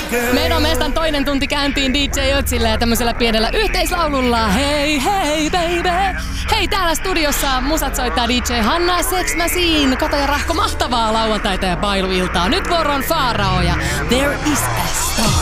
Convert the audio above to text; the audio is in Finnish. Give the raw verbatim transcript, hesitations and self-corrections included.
Meidän mestan toinen tunti käyntiin D J Ötsillä ja tämmöisellä pienellä yhteislaululla. Hei, hei, baby! Hei, täällä studiossa musat soittaa D J Hanna Sex Machine. Kato ja Rahko, mahtavaa lauantaita ja bailuiltaa. Nyt vuoro on Faarao ja There is a